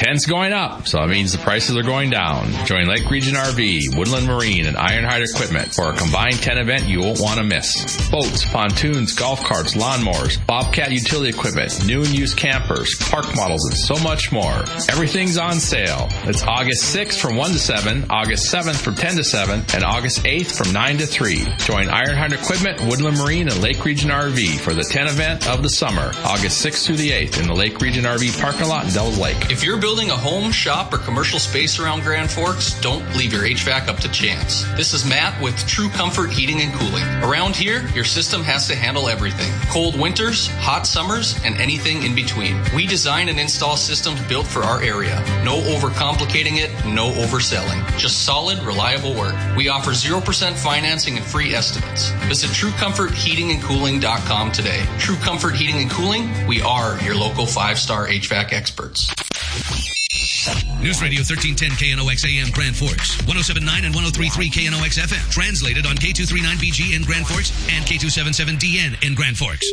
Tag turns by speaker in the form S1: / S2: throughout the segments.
S1: Tent's going up, so it means the prices are going down. Join Lake Region RV, Woodland Marine, and Ironhide Equipment for a combined tent event you won't want to miss. Boats, pontoons, golf carts, lawnmowers, Bobcat utility equipment, new and used campers, park models, and so much more. Everything's on sale. It's August 6th from 1 to 7, August 7th from 10 to 7, and August 8th from 9 to 3. Join Ironhide Equipment, Woodland Marine, and Lake Region RV for the tent event of the summer, August 6th through the 8th in the Lake Region RV parking lot in Devils Lake.
S2: If you're building a home, shop, or commercial space around Grand Forks, don't leave your HVAC up to chance. This is Matt with True Comfort Heating and Cooling. Around here, your system has to handle everything. Cold winters, hot summers, and anything in between. We design and install systems built for our area. No overcomplicating it, no overselling. Just solid, reliable work. We offer 0% financing and free estimates. Visit TrueComfortHeatingandCooling.com today. True Comfort Heating and Cooling, we are your local 5-star HVAC experts.
S3: News Radio 1310 KNOX AM Grand Forks, 107.9 and 103.3 KNOX FM. Translated on K239BG in Grand Forks and K277DN in Grand Forks.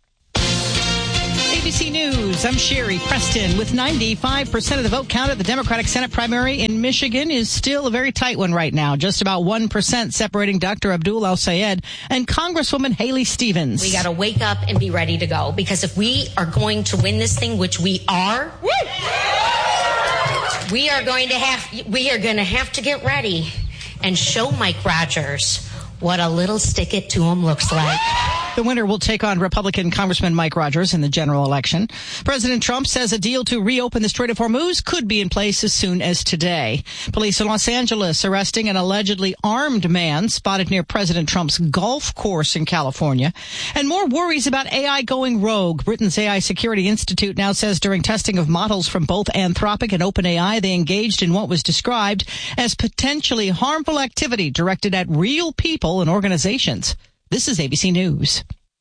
S4: ABC News, I'm Sherry Preston. With 95% of the vote count at the Democratic Senate primary in Michigan is still a very tight one right now. Just about 1% separating Dr. Abdul El-Sayed and Congresswoman Haley Stevens.
S5: We got to wake up and be ready to go, because if we are going to win this thing, which we are, we are going to have to get ready and show Mike Rogers what a little stick it to him looks like.
S4: The winner will take on Republican Congressman Mike Rogers in the general election. President Trump says a deal to reopen the Strait of Hormuz could be in place as soon as today. Police in Los Angeles arresting an allegedly armed man spotted near President Trump's golf course in California. And more worries about AI going rogue. Britain's AI Security Institute now says during testing of models from both Anthropic and OpenAI, they engaged in what was described as potentially harmful activity directed at real people and organizations. This is ABC News.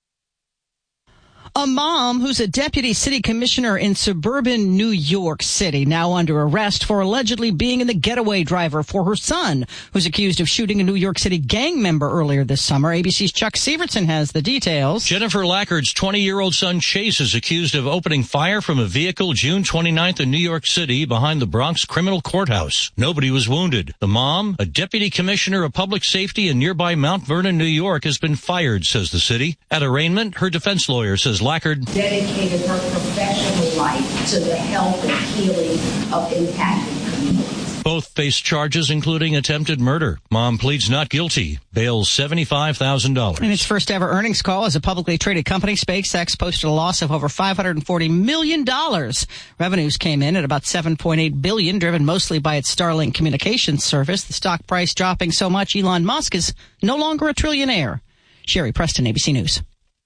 S4: A mom who's a deputy city commissioner in suburban New York City now under arrest for allegedly being in the getaway driver for her son, who's accused of shooting a New York City gang member earlier this summer. ABC's Chuck Severson has the details.
S6: Jennifer Lackard's 20-year-old son Chase is accused of opening fire from a vehicle June 29th in New York City behind the Bronx Criminal Courthouse. Nobody was wounded. The mom, a deputy commissioner of public safety in nearby Mount Vernon, New York, has been fired, says the city. At arraignment, her defense lawyer says Lackard
S7: dedicated her professional life to the health and healing of impacted communities.
S6: Both face charges including attempted murder. Mom pleads not guilty. Bail $75,000.
S4: In its first ever earnings call as a publicly traded company, SpaceX posted a loss of over $540 million. Revenues came in at about $7.8 billion, driven mostly by its Starlink communications service. The stock price dropping so much, Elon Musk is no longer a trillionaire. Sherry Preston, ABC News.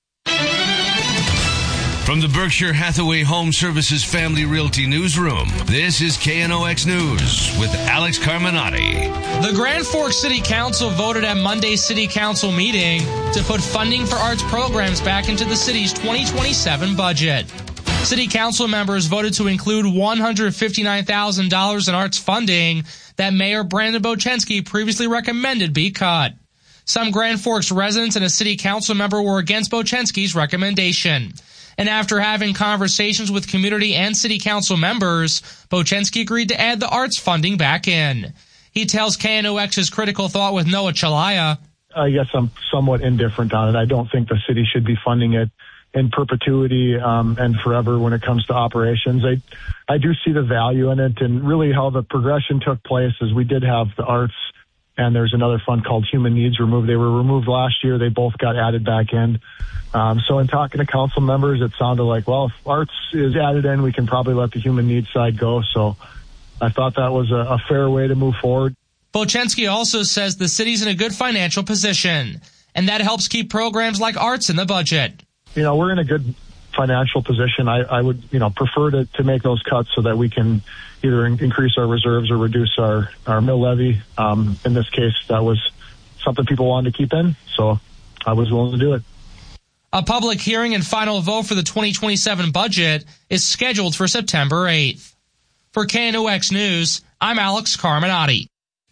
S3: From the Berkshire Hathaway Home Services Family Realty Newsroom, this is KNOX News with Alex Carminati.
S8: The Grand Forks City Council voted at Monday's City Council meeting to put funding for arts programs back into the city's 2027 budget. City Council members voted to include $159,000 in arts funding that Mayor Brandon Bochenski previously recommended be cut. Some Grand Forks residents and a City Council member were against Bochenski's recommendation. And after having conversations with community and city council members, Bochenski agreed to add the arts funding back in. He tells KNOX's Critical Thought with Noah Chalaya.
S9: I guess I'm somewhat indifferent on it. I don't think the city should be funding it in perpetuity and forever when it comes to operations. I do see the value in it, and really how the progression took place is we did have the arts, and there's another fund called Human Needs removed. They were removed last year. They both got added back in. So in talking to council members, it sounded like, well, if arts is added in, we can probably let the human needs side go. So I thought that was a fair way to move forward.
S8: Bochenski also says the city's in a good financial position, and that helps keep programs like arts in the budget.
S9: You know, we're in a good financial position. I would, prefer to make those cuts so that we can either increase our reserves or reduce our mill levy. In this case, that was something people wanted to keep in, so I was willing to do it.
S8: A public hearing and final vote for the 2027 budget is scheduled for September 8th. For KNOX News, I'm Alex Carminati.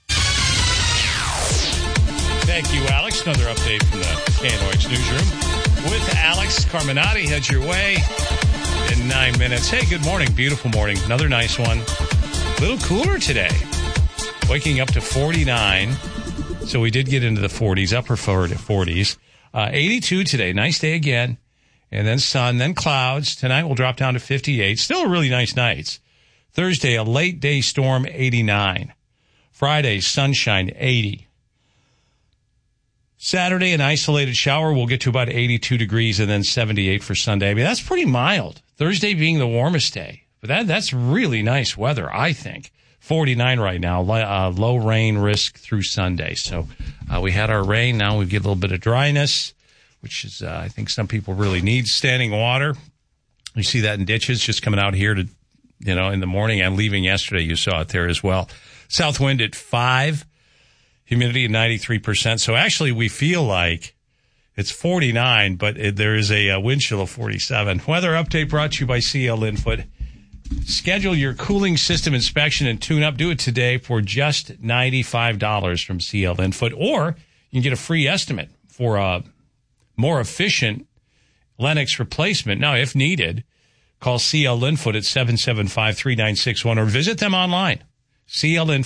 S10: Thank you, Alex. Another update from the KNOX Newsroom with Alex Carminati. Heads your way. In and 9 minutes. Hey, good morning. Beautiful morning. Another nice one. A little cooler today. Waking up to 49. So we did get into the 40s, upper 40s. 82 today. Nice day again. And then sun, then clouds. Tonight we'll drop down to 58. Still a really nice night. Thursday, a late day storm, 89. Friday, sunshine, 80. Saturday, an isolated shower. We'll get to about 82 degrees and then 78 for Sunday. I mean, that's pretty mild. Thursday being the warmest day. But that's really nice weather, I think. 49 right now. Low rain risk through Sunday. So we had our rain. Now we get a little bit of dryness, which is, I think some people really need. Standing water. You see that in ditches just coming out here to, in the morning and leaving yesterday. You saw it there as well. South wind at 5. Humidity at 93%. So actually we feel like it's 49, but there is a wind chill of 47. Weather update brought to you by CL Infoot. Schedule your cooling system inspection and tune-up. Do it today for just $95 from CL Infoot. Or you can get a free estimate for a more efficient Lennox replacement. Now, if needed, call CL Infoot at 775-3961 or visit them online. CL Infoot.